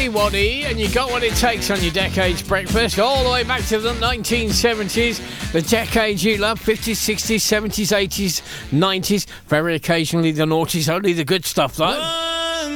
Waddy Waddy, and you got what it takes on your Decades Breakfast, all the way back to the 1970s, the decades you love, 50s, 60s, 70s, 80s, 90s, very occasionally the noughties, only the good stuff though.